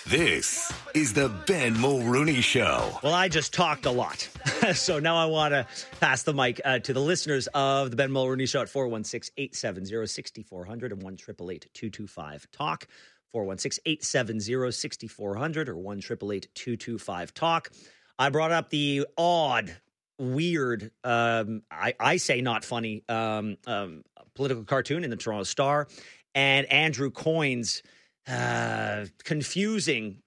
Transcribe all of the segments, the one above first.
This is the Ben Mulrooney Show. Well, I just talked a lot. So now I want to pass the mic to the listeners of the Ben Mulrooney Show at 416-870-6400 and 1-888-225-TALK. 416-870-6400 or 1-888-225-TALK. I brought up the odd, weird, I say not funny, political cartoon in the Toronto Star and Andrew Coyne's confusing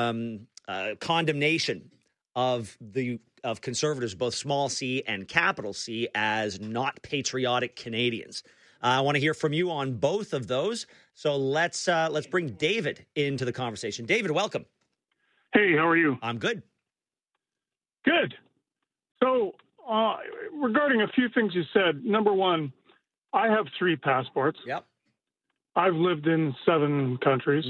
condemnation of conservatives, both small c and capital C, as not patriotic Canadians. I want to hear from you on both of those. So let's bring David into the conversation. David, welcome. Hey, how are you? I'm good. Good. So regarding a few things you said, number one, I have 3 passports. Yep. I've lived in 7 countries,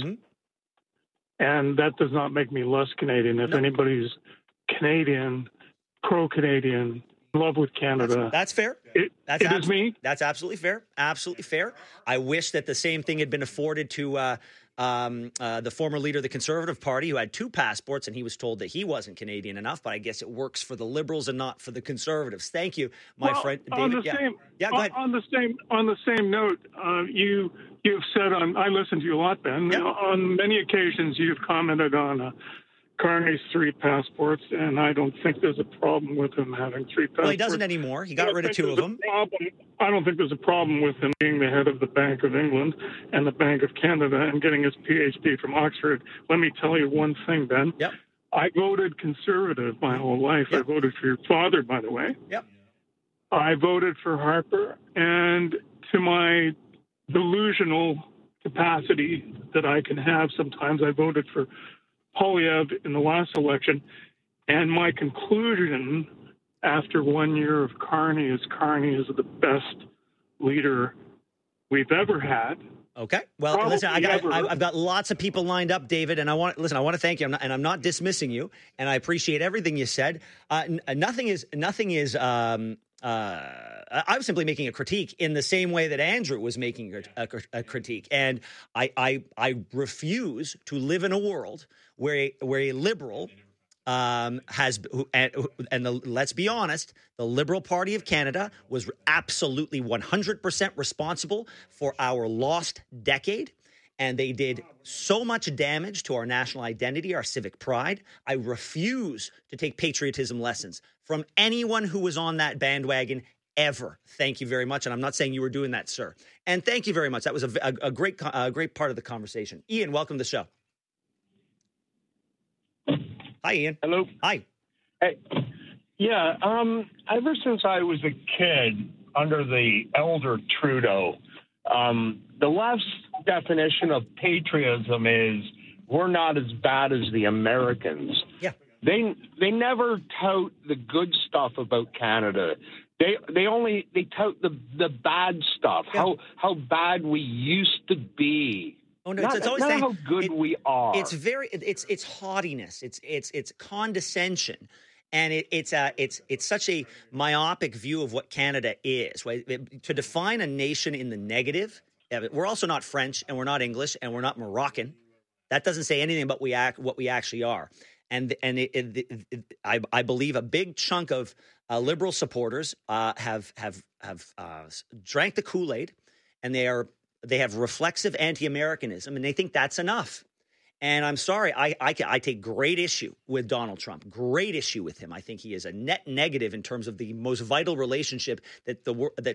and that does not make me less Canadian. If anybody's Canadian, pro-Canadian, in love with Canada. That's fair. It is me. That's absolutely fair. Absolutely fair. I wish that the same thing had been afforded to the former leader of the Conservative Party, who had 2 passports, and he was told that he wasn't Canadian enough. But I guess it works for the Liberals and not for the Conservatives. Thank you, my friend David. Go ahead. On the same note, you've said I listened to you a lot, Ben. Yep. On many occasions, you've commented on Carney's 3 passports, and I don't think there's a problem with him having 3 passports. Well, he doesn't anymore. He got rid of 2 of them. I don't think there's a problem with him being the head of the Bank of England and the Bank of Canada and getting his PhD from Oxford. Let me tell you one thing, Ben. Yep. I voted Conservative my whole life. Yep. I voted for your father, by the way. Yep. I voted for Harper, and to my delusional capacity that I can have sometimes, I voted for Poilievre in the last election. And my conclusion after 1 year of Carney is the best leader we've ever had. Okay. Well, Probably listen, I've got lots of people lined up, David, and I want to thank you. I'm not dismissing you, and I appreciate everything you said. Nothing is. I was simply making a critique in the same way that Andrew was making a critique, and I refuse to live in a world where a liberal let's be honest, the Liberal Party of Canada was absolutely 100% responsible for our lost decade. And they did so much damage to our national identity, our civic pride. I refuse to take patriotism lessons from anyone who was on that bandwagon ever. Thank you very much. And I'm not saying you were doing that, sir. And thank you very much. That was a great part of the conversation. Ian, welcome to the show. Hi, Ian. Hello. Hi. Hey. Yeah. Ever since I was a kid under the elder Trudeau, the left's definition of patriotism is we're not as bad as the Americans. Yeah. They never tout the good stuff about Canada. They tout the bad stuff. Yeah. How bad we used to be. Oh, no, not it's always how good we are. It's haughtiness. It's condescension. And it's such a myopic view of what Canada is. Right? To define a nation in the negative, we're also not French, and we're not English, and we're not Moroccan. That doesn't say anything about what we actually are. And I believe a big chunk of Liberal supporters have drank the Kool-Aid, and they have reflexive anti-Americanism, and they think that's enough. And I'm sorry, I take great issue with Donald Trump. Great issue with him. I think he is a net negative in terms of the most vital relationship that the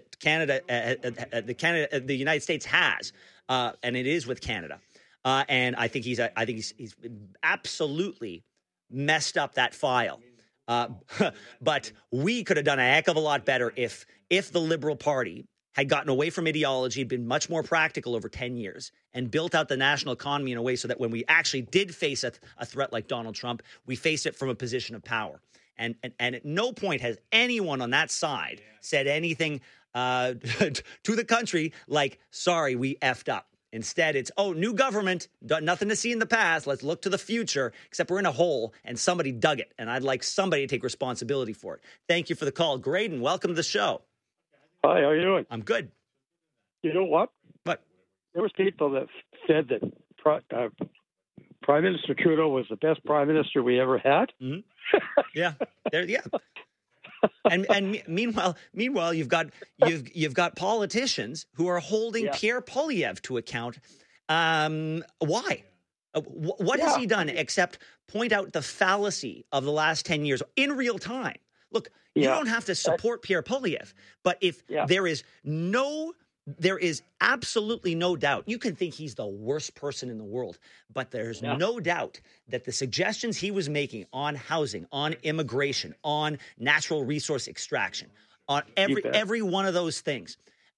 United States has, and it is with Canada. And I think he's absolutely messed up that file. But we could have done a heck of a lot better if the Liberal Party had gotten away from ideology, been much more practical over 10 years, and built out the national economy in a way so that when we actually did face a threat like Donald Trump, we faced it from a position of power. And at no point has anyone on that side said anything to the country like, sorry, we effed up. Instead, it's, new government, nothing to see in the past. Let's look to the future, except we're in a hole and somebody dug it. And I'd like somebody to take responsibility for it. Thank you for the call. Graydon, welcome to the show. Hi, how are you doing? I'm good. You know what? What? There was people that said that Prime Minister Trudeau was the best prime minister we ever had. Mm-hmm. Yeah, yeah. And meanwhile, you've got politicians who are holding Pierre Poilievre to account. Why? What has he done except point out the fallacy of the last 10 years in real time? Look, you don't have to support Pierre Poilievre, but if there is absolutely no doubt. You can think he's the worst person in the world, but there's no doubt that the suggestions he was making on housing, on immigration, on natural resource extraction, on every one of those things,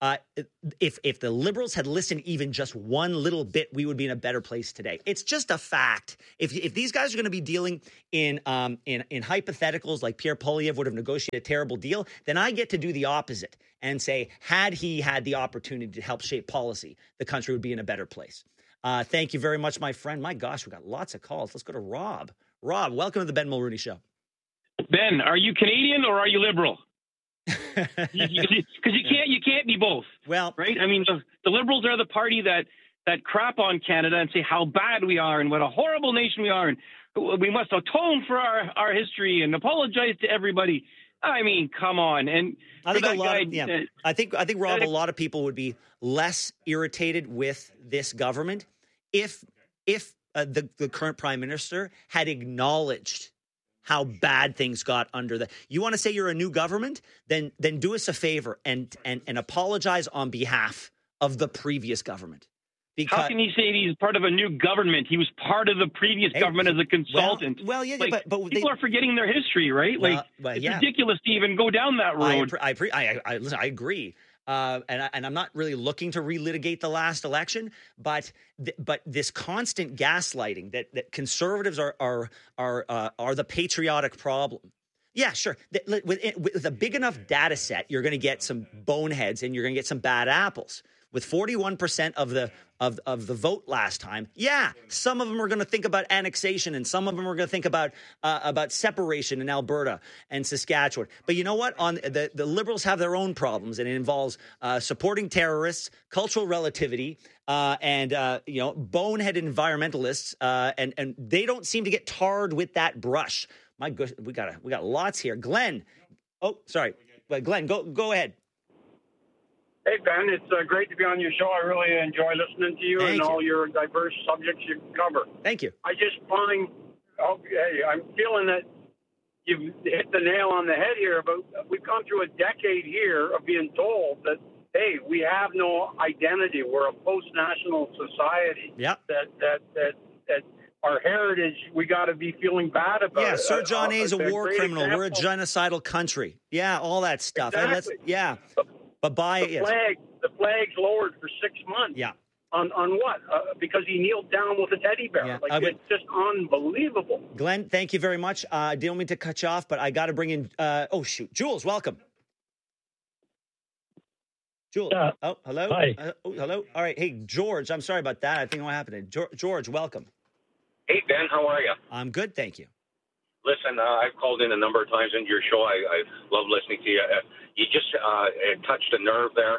if the Liberals had listened even just one little bit, we would be in a better place today. It's just a fact. If these guys are going to be dealing in hypotheticals like Pierre Poilievre would have negotiated a terrible deal, then I get to do the opposite and say, had he had the opportunity to help shape policy, the country would be in a better place. Thank you very much, my friend. My gosh, we've got lots of calls. Let's go to Rob. Rob, welcome to the Ben Mulrooney Show. Ben, are you Canadian or are you Liberal? Because you can't be both. Well, right? I mean, the Liberals are the party that crap on Canada and say how bad we are and what a horrible nation we are, and we must atone for our history and apologize to everybody. I mean, come on. And I think I think Rob, a lot of people would be less irritated with this government if the current prime minister had acknowledged how bad things got under the. You want to say you're a new government? Then do us a favor and apologize on behalf of the previous government. Because, how can he say he's part of a new government? He was part of the previous government as a consultant. Well, yeah, like, but people are forgetting their history, right? It's ridiculous to even go down that road. I agree. And I'm not really looking to relitigate the last election, but this constant gaslighting that conservatives are the patriotic problem. Yeah, sure. With a big enough data set, you're going to get some boneheads and you're going to get some bad apples. With 41% of the vote last time, some of them are going to think about annexation, and some of them are going to think about separation in Alberta and Saskatchewan. But you know what? On the Liberals have their own problems, and it involves supporting terrorists, cultural relativity, and bonehead environmentalists, and they don't seem to get tarred with that brush. My goodness, we got lots here. Glenn, Glenn, go ahead. Hey, Ben, it's great to be on your show. I really enjoy listening to you all your diverse subjects you cover. Thank you. I just find, I'm feeling that you've hit the nail on the head here, but we've gone through a decade here of being told that, hey, we have no identity. We're a post-national society. Yeah. That our heritage, we got to be feeling bad about it. Yeah, Sir John A. is a war criminal. Example. We're a genocidal country. Yeah, all that stuff. Exactly. But the flag's lowered for 6 months. Yeah. On what? Because he kneeled down with a teddy bear. Yeah. It's just unbelievable. Glenn, thank you very much. I didn't mean to cut you off, but I got to bring in. Jules, welcome. Jules. Hello. Hi. Hello. All right. Hey, George. I'm sorry about that. I think what happened. George, welcome. Hey, Ben. How are you? I'm good, thank you. Listen, I've called in a number of times into your show. I love listening to you. You just touched a nerve there.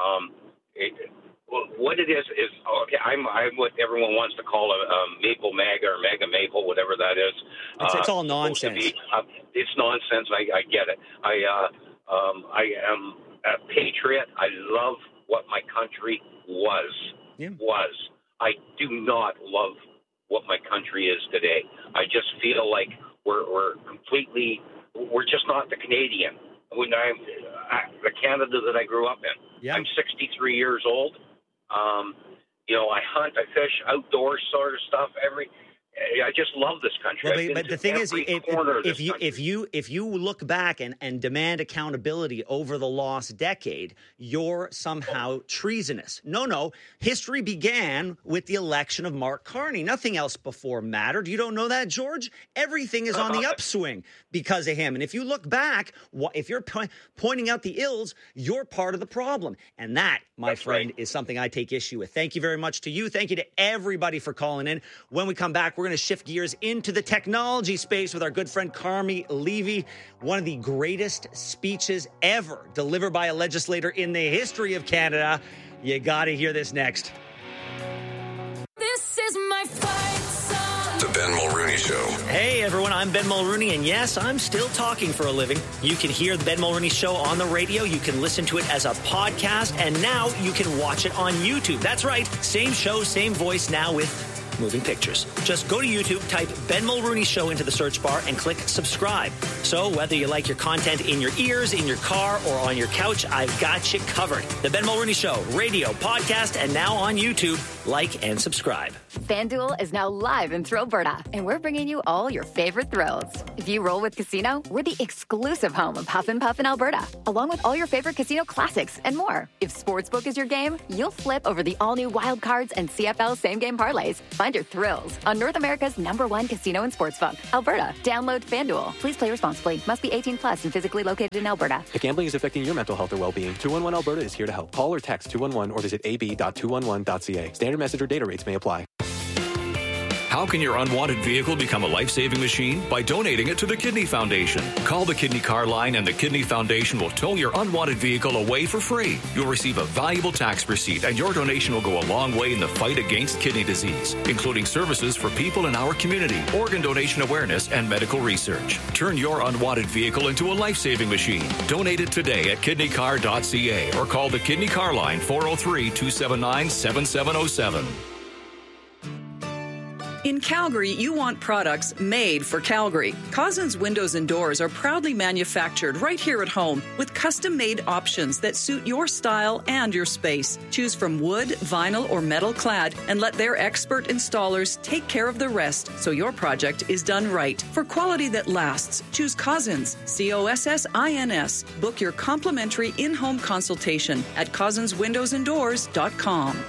What it is okay. I'm what everyone wants to call a maple MAGA or mega maple, whatever that is. It's all nonsense. It's nonsense. I get it. I am a patriot. I love what my country was. I do not love what my country is today. I just feel like we're just not the Canadian. When the Canada that I grew up in. Yeah. I'm 63 years old. I hunt, I fish, outdoors sort of stuff. I just love this country. Well, but the thing is, if you look back and demand accountability over the lost decade, you're somehow treasonous. No. History began with the election of Mark Carney. Nothing else before mattered. You don't know that, George? Everything is on the upswing because of him. And if you look back, if you're pointing out the ills, you're part of the problem. And that, my friend, is something I take issue with. Thank you very much to you. Thank you to everybody for calling in. When we come back, we're going to shift gears into the technology space with our good friend Carmi Levy. One of the greatest speeches ever delivered by a legislator in the history of Canada. You got to hear this next. This is my fight song. Ben Mulrooney Show. Hey, everyone, I'm Ben Mulrooney, and yes, I'm still talking for a living. You can hear the Ben Mulrooney Show on the radio. You can listen to it as a podcast, and now you can watch it on YouTube. That's right. Same show, same voice, now with moving pictures. Just go to YouTube, type Ben Mulrooney Show into the search bar, and click subscribe. So whether you like your content in your ears, in your car, or on your couch, I've got you covered. The Ben Mulrooney Show, radio, podcast, and now on YouTube. Like and subscribe. FanDuel is now live in Thrillberta, and we're bringing you all your favorite thrills. If you roll with Casino, we're the exclusive home of Huff and Puff in Alberta, along with all your favorite casino classics and more. If Sportsbook is your game, you'll flip over the all-new Wild Cards and CFL same-game parlays. Find your thrills on North America's #1 casino and sportsbook, Alberta. Download FanDuel. Please play responsibly. Must be 18 plus and physically located in Alberta. If gambling is affecting your mental health or well-being, 211 Alberta is here to help. Call or text 211 or visit ab.211.ca. Standard message or data rates may apply. How can your unwanted vehicle become a life-saving machine? By donating it to the Kidney Foundation. Call the Kidney Car Line and the Kidney Foundation will tow your unwanted vehicle away for free. You'll receive a valuable tax receipt, and your donation will go a long way in the fight against kidney disease, including services for people in our community, organ donation awareness, and medical research. Turn your unwanted vehicle into a life-saving machine. Donate it today at kidneycar.ca or call the Kidney Car Line 403-279-7707. In Calgary, you want products made for Calgary. Cousins Windows and Doors are proudly manufactured right here at home with custom-made options that suit your style and your space. Choose from wood, vinyl, or metal clad and let their expert installers take care of the rest so your project is done right. For quality that lasts, choose Cousins, COSSINS. Book your complimentary in-home consultation at cousinswindowsanddoors.com.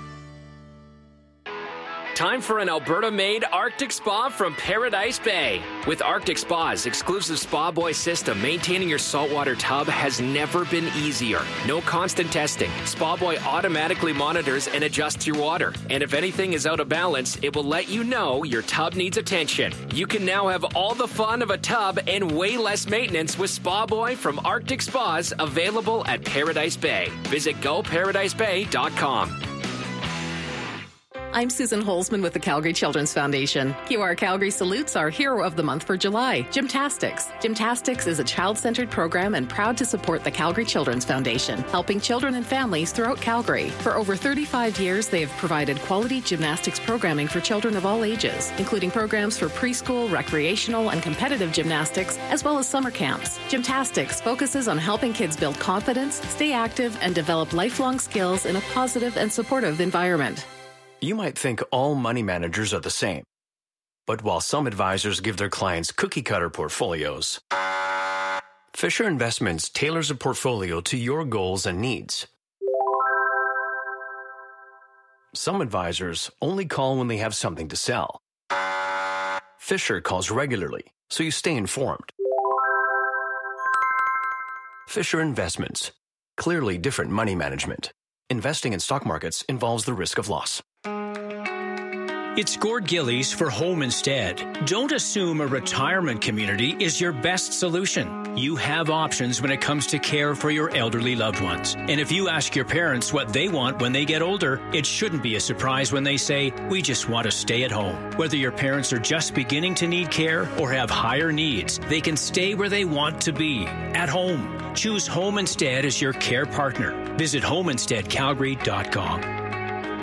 Time for an Alberta-made Arctic Spa from Paradise Bay. With Arctic Spa's exclusive Spa Boy system, maintaining your saltwater tub has never been easier. No constant testing. Spa Boy automatically monitors and adjusts your water. And if anything is out of balance, it will let you know your tub needs attention. You can now have all the fun of a tub and way less maintenance with Spa Boy from Arctic Spas, available at Paradise Bay. Visit GoParadiseBay.com. I'm Susan Holzman with the Calgary Children's Foundation. QR Calgary salutes our hero of the month for July, Gymtastics. Gymtastics is a child-centered program and proud to support the Calgary Children's Foundation, helping children and families throughout Calgary. For over 35 years, they have provided quality gymnastics programming for children of all ages, including programs for preschool, recreational, and competitive gymnastics, as well as summer camps. Gymtastics focuses on helping kids build confidence, stay active, and develop lifelong skills in a positive and supportive environment. You might think all money managers are the same. But while some advisors give their clients cookie-cutter portfolios, Fisher Investments tailors a portfolio to your goals and needs. Some advisors only call when they have something to sell. Fisher calls regularly, so you stay informed. Fisher Investments. Clearly different money management. Investing in stock markets involves the risk of loss. It's Gord Gillies for Home Instead. Don't assume a retirement community is your best solution. You have options when it comes to care for your elderly loved ones. And if you ask your parents what they want when they get older, it shouldn't be a surprise when they say, we just want to stay at home. Whether your parents are just beginning to need care or have higher needs, they can stay where they want to be, at home. Choose Home Instead as your care partner. Visit homeinsteadcalgary.com.